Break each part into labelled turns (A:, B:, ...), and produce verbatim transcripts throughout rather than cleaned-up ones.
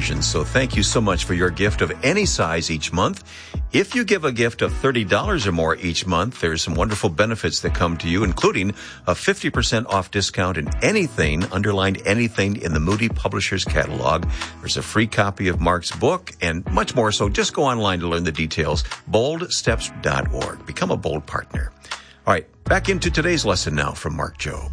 A: occasions. So thank you so much for your gift of any size each month. If you give a gift of thirty dollars or more each month, there's some wonderful benefits that come to you, including a fifty percent off discount in anything, underlined anything, in the Moody Publishers catalog. There's a free copy of Mark's book and much more. So just go online to learn the details. bold steps dot org. Become a bold partner. All right, back into today's lesson now from Mark Jobe.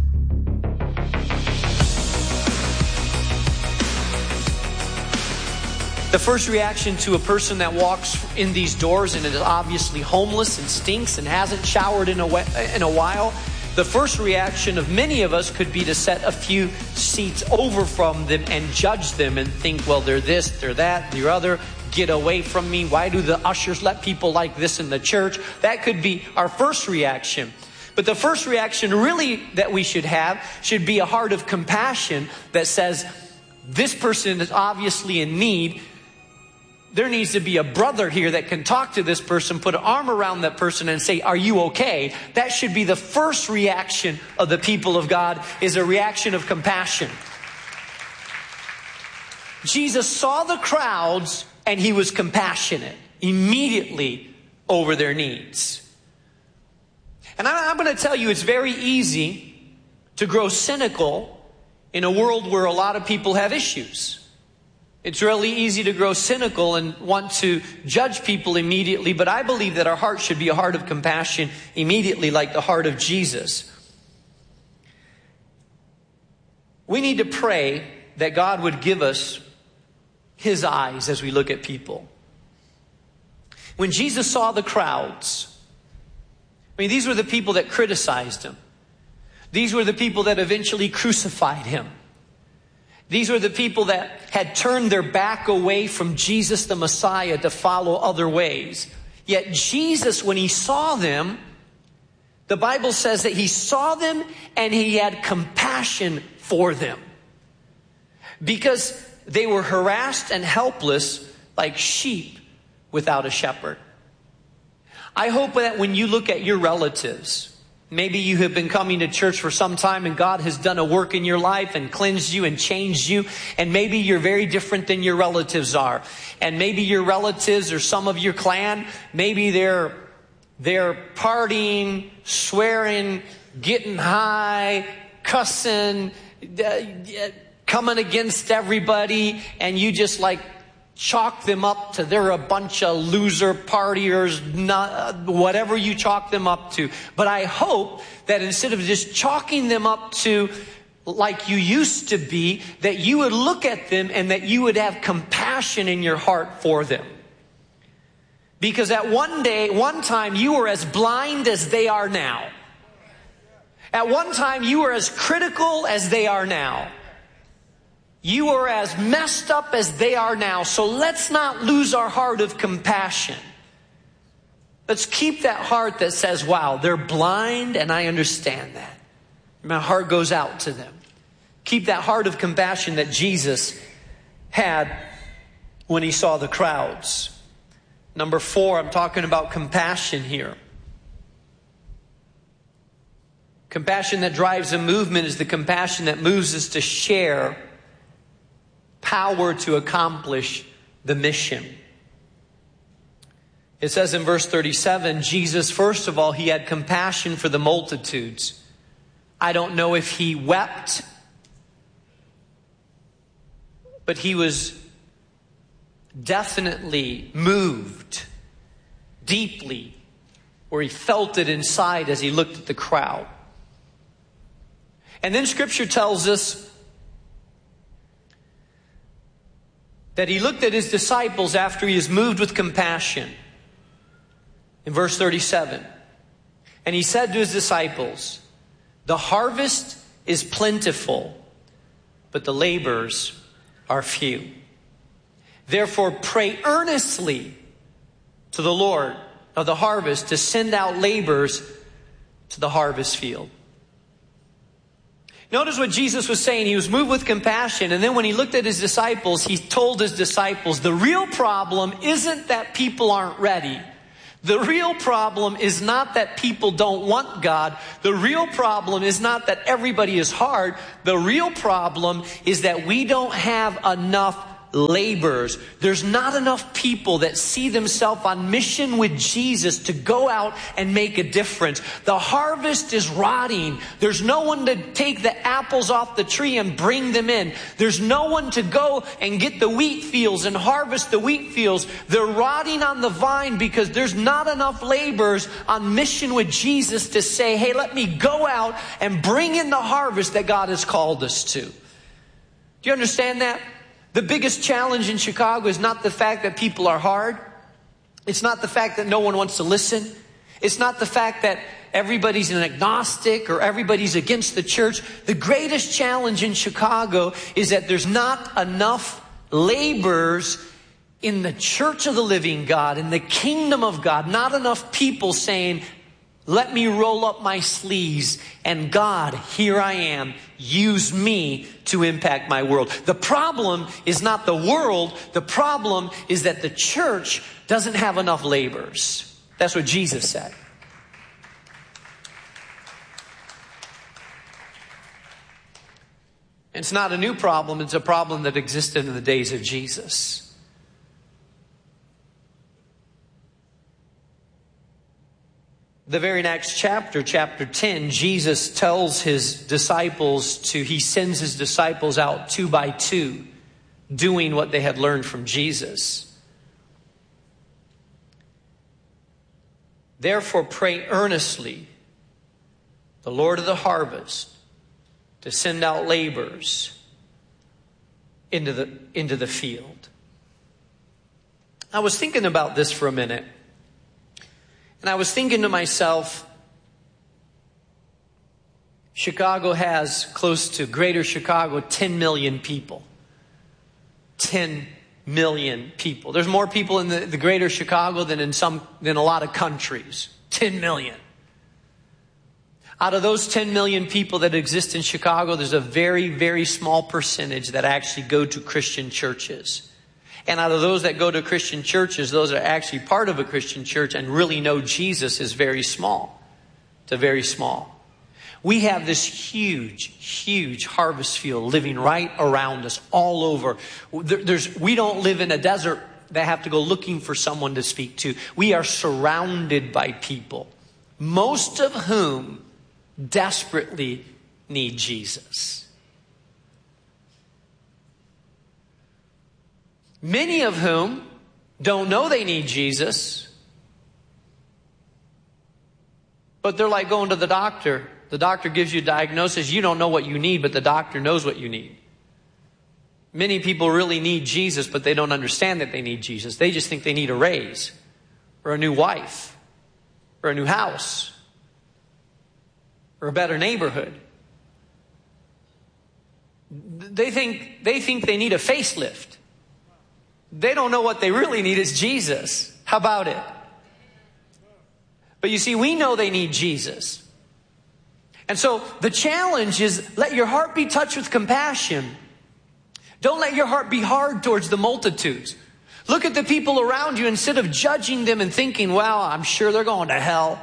B: The first reaction to a person that walks in these doors and is obviously homeless and stinks and hasn't showered in a, in a while, the first reaction of many of us could be to set a few seats over from them and judge them and think, well, they're this, they're that, they're other. Get away from me. Why do the ushers let people like this in the church? That could be our first reaction. But the first reaction really that we should have should be a heart of compassion that says, this person is obviously in need. There needs to be a brother here that can talk to this person, put an arm around that person and say, are you okay? That should be the first reaction of the people of God, is a reaction of compassion. Jesus saw the crowds and he was compassionate immediately over their needs. And I'm going to tell you, it's very easy to grow cynical in a world where a lot of people have issues. It's really easy to grow cynical and want to judge people immediately, but I believe that our heart should be a heart of compassion immediately, like the heart of Jesus. We need to pray that God would give us his eyes as we look at people. When Jesus saw the crowds, I mean, these were the people that criticized him. These were the people that eventually crucified him. These were the people that had turned their back away from Jesus the Messiah to follow other ways. Yet Jesus, when he saw them, the Bible says that he saw them and he had compassion for them. Because they were harassed and helpless like sheep without a shepherd. I hope that when you look at your relatives, maybe you have been coming to church for some time and God has done a work in your life and cleansed you and changed you. And maybe you're very different than your relatives are. And maybe your relatives or some of your clan, maybe they're, they're partying, swearing, getting high, cussing, uh, coming against everybody. And you just like chalk them up to they're a bunch of loser partiers, not, whatever you chalk them up to. But I hope that instead of just chalking them up to like you used to be, that you would look at them and that you would have compassion in your heart for them. Because at one day, one time, you were as blind as they are now. At one time, you were as critical as they are now. You are as messed up as they are now. So let's not lose our heart of compassion. Let's keep that heart that says, wow, they're blind and I understand that. My heart goes out to them. Keep that heart of compassion that Jesus had when he saw the crowds. Number four, I'm talking about compassion here. Compassion that drives a movement is the compassion that moves us to share power to accomplish the mission. It says in verse thirty-seven, Jesus, first of all, he had compassion for the multitudes. I don't know if he wept, but he was definitely moved deeply, or he felt it inside as he looked at the crowd. And then Scripture tells us that he looked at his disciples after he is moved with compassion. In verse thirty-seven, and he said to his disciples, the harvest is plentiful, but the laborers are few. Therefore pray earnestly to the Lord of the harvest to send out laborers to the harvest field. Notice what Jesus was saying. He was moved with compassion. And then when he looked at his disciples, he told his disciples, the real problem isn't that people aren't ready. The real problem is not that people don't want God. The real problem is not that everybody is hard. The real problem is that we don't have enough laborers. There's not enough people that see themselves on mission with Jesus to go out and make a difference. The harvest is rotting. There's no one to take the apples off the tree and bring them in. There's no one to go and get the wheat fields and harvest the wheat fields. They're rotting on the vine because there's not enough laborers on mission with Jesus to say, hey, let me go out and bring in the harvest that God has called us to. Do you understand that? The biggest challenge in Chicago is not the fact that people are hard. It's not the fact that no one wants to listen. It's not the fact that everybody's an agnostic or everybody's against the church. The greatest challenge in Chicago is that there's not enough laborers in the church of the living God, in the kingdom of God. Not enough people saying, let me roll up my sleeves and God, here I am. Use me to impact my world. The problem is not the world. The problem is that the church doesn't have enough laborers. That's what Jesus said. It's not a new problem. It's a problem that existed in the days of Jesus. The very next chapter, chapter ten, Jesus tells his disciples to, he sends his disciples out two by two, doing what they had learned from Jesus. Therefore, pray earnestly, the Lord of the harvest, to send out laborers into the, into the field. I was thinking about this for a minute. And I was thinking to myself, Chicago has close to Greater Chicago, ten million people. ten million people. There's more people in the, the Greater Chicago than in some, than a lot of countries. ten million. Out of those ten million people that exist in Chicago, there's a very, very small percentage that actually go to Christian churches. And out of those that go to Christian churches, those that are actually part of a Christian church and really know Jesus is very small. It's very small. We have this huge, huge harvest field living right around us all over. There's, we don't live in a desert that have to go looking for someone to speak to. We are surrounded by people, most of whom desperately need Jesus. Many of whom don't know they need Jesus, but they're like going to the doctor. The doctor gives you a diagnosis. You don't know what you need, but the doctor knows what you need. Many people really need Jesus, but they don't understand that they need Jesus. They just think they need a raise or a new wife or a new house or a better neighborhood. They think, they think they need a facelift. They don't know what they really need is Jesus. How about it? But you see, we know they need Jesus. And so the challenge is let your heart be touched with compassion. Don't let your heart be hard towards the multitudes. Look at the people around you instead of judging them and thinking, well, I'm sure they're going to hell.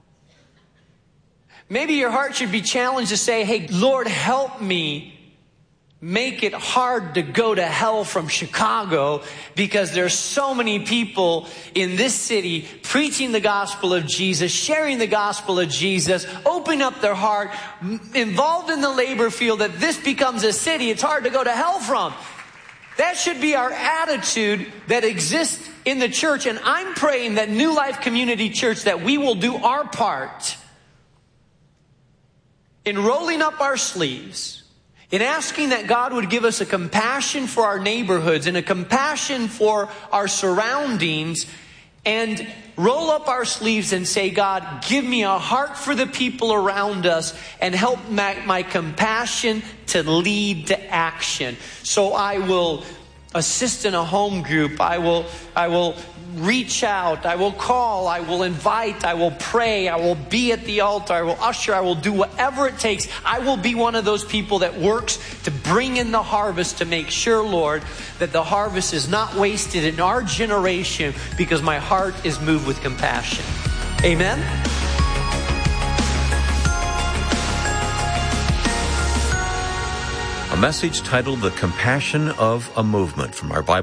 B: Maybe your heart should be challenged to say, hey, Lord, help me make it hard to go to hell from Chicago because there's so many people in this city preaching the gospel of Jesus, sharing the gospel of Jesus, opening up their heart, involved in the labor field that this becomes a city it's hard to go to hell from. That should be our attitude that exists in the church. And I'm praying that New Life Community Church, that we will do our part in rolling up our sleeves, in asking that God would give us a compassion for our neighborhoods and a compassion for our surroundings, and roll up our sleeves and say, God, give me a heart for the people around us and help my, my compassion to lead to action. So I will assist in a home group. I will, I will reach out. I will call. I will invite. I will pray. I will be at the altar. I will usher. I will do whatever it takes. I will be one of those people that works to bring in the harvest, to make sure, Lord, that the harvest is not wasted in our generation, because my heart is moved with compassion. Amen.
A: A message titled The Compassion of a Movement from our Bible